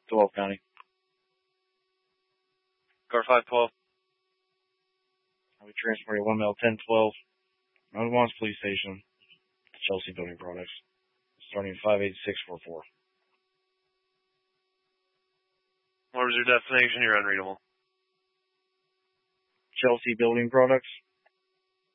12 County. Car 512. I'll be transporting 1 male 1012. Mount Wands Police Station. Chelsea Building Products. Starting 58644. What was your destination? You're unreadable. Chelsea Building Products.